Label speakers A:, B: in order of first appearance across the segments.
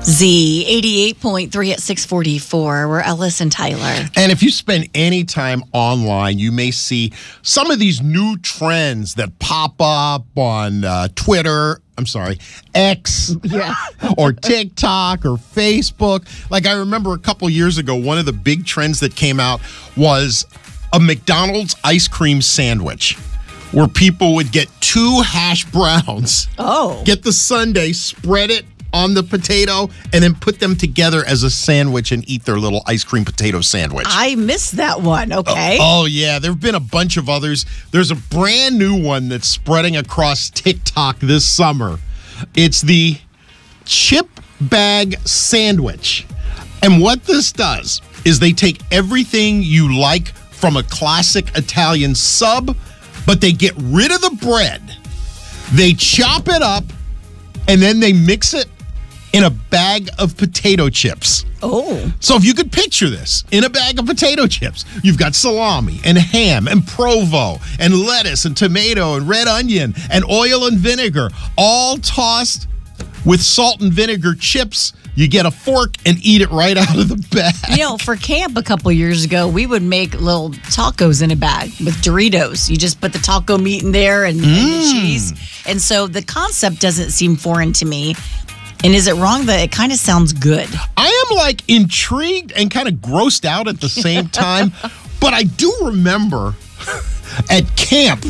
A: Z 88.3 at 644. We're Ellis and Tyler.
B: And if you spend any time online, you may see some of these new trends that pop up on X, or TikTok or Facebook. Like I remember a couple years ago, one of the big trends that came out was a McDonald's ice cream sandwich, where people would get 2 hash browns, get the sundae, spread it on the potato, and then put them together as a sandwich and eat their little ice cream potato sandwich.
A: I missed that one, okay.
B: Oh yeah, there have been a bunch of others. There's a brand new one that's spreading across TikTok this summer. It's the chip bag sandwich. And what this does is they take everything you like from a classic Italian sub, but they get rid of the bread. They chop it up, and then they mix it in a bag of potato chips.
A: Oh.
B: So if you could picture this, in a bag of potato chips, you've got salami and ham and provo and lettuce and tomato and red onion and oil and vinegar, all tossed with salt and vinegar chips. You get a fork and eat it right out of the bag.
A: You know, for camp a couple years ago, we would make little tacos in a bag with Doritos. You just put the taco meat in there and the cheese. And so the concept doesn't seem foreign to me. And is it wrong that it kind of sounds good?
B: I am like intrigued and kind of grossed out at the same time. But I do remember at camp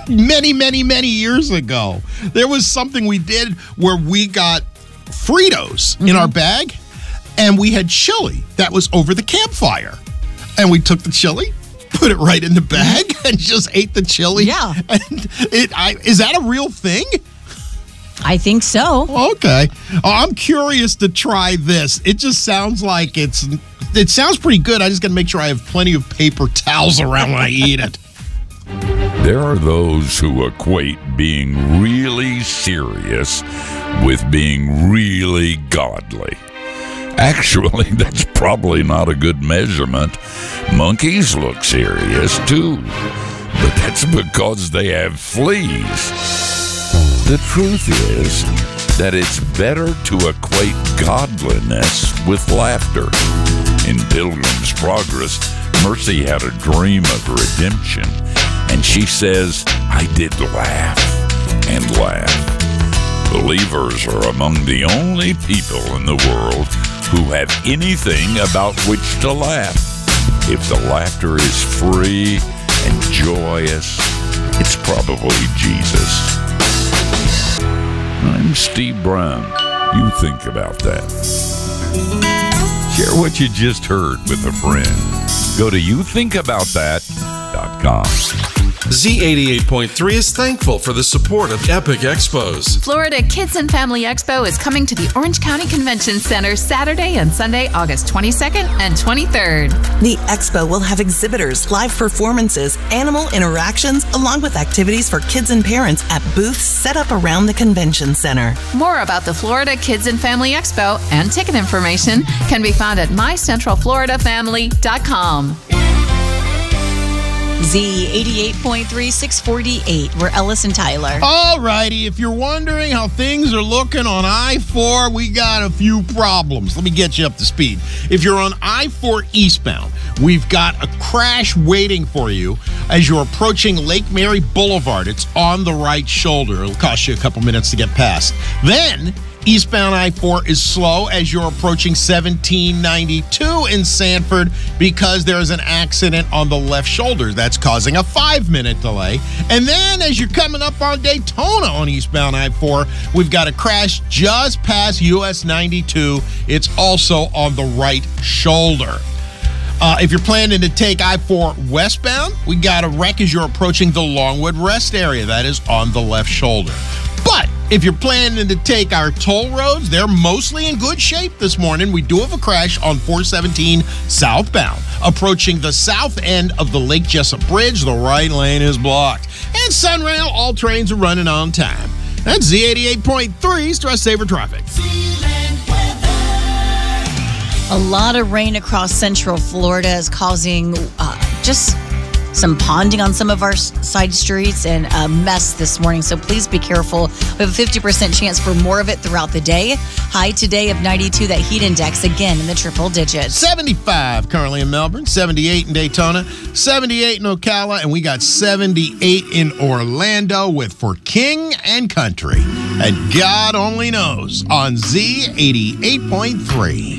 B: many years ago, there was something we did where we got Fritos in our bag, and we had chili that was over the campfire. And we took the chili, put it right in the bag, and just ate the chili.
A: Yeah.
B: And is that a real thing?
A: I think so.
B: Okay. I'm curious to try this. It just sounds like it sounds pretty good. I just got to make sure I have plenty of paper towels around when I eat it.
C: There are those who equate being really serious with being really godly. Actually, that's probably not a good measurement. Monkeys look serious, too. But that's because they have fleas. The truth is that it's better to equate godliness with laughter. In Pilgrim's Progress, Mercy had a dream of redemption, and she says, I did laugh and laugh. Believers are among the only people in the world who have anything about which to laugh. If the laughter is free and joyous, it's probably Jesus. I'm Steve Brown. You think about that. Share what you just heard with a friend. Go to youthinkaboutthat.com.
D: Z88.3 is thankful for the support of Epic Expos.
E: Florida Kids and Family Expo is coming to the Orange County Convention Center Saturday and Sunday, August 22nd and 23rd.
F: The expo will have exhibitors, live performances, animal interactions, along with activities for kids and parents at booths set up around the convention center.
E: More about the Florida Kids and Family Expo and ticket information can be found at mycentralfloridafamily.com.
A: Z 88.3 648. We're Ellis and Tyler.
B: All righty. If you're wondering how things are looking on I-4, we got a few problems. Let me get you up to speed. If you're on I-4 eastbound, we've got a crash waiting for you as you're approaching Lake Mary Boulevard. It's on the right shoulder. It'll cost you a couple minutes to get past. Then eastbound I-4 is slow as you're approaching 1792 in Sanford because there's an accident on the left shoulder. That's causing a 5-minute delay. And then as you're coming up on Daytona on eastbound I-4, we've got a crash just past US 92. It's also on the right shoulder. If you're planning to take I-4 westbound, we got a wreck as you're approaching the Longwood Rest area. That is on the left shoulder. But if you're planning to take our toll roads, they're mostly in good shape this morning. We do have a crash on 417 southbound. Approaching the south end of the Lake Jessup Bridge, the right lane is blocked. And Sunrail, all trains are running on time. That's Z88.3 Stress Saver Traffic.
A: A lot of rain across central Florida is causing just some ponding on some of our side streets, and a mess this morning. So please be careful. We have a 50% chance for more of it throughout the day. High today of 92. That heat index again in the triple digits.
B: 75 currently in Melbourne, 78 in Daytona, 78 in Ocala, and we got 78 in Orlando with For King and Country. And God only knows on Z88.3.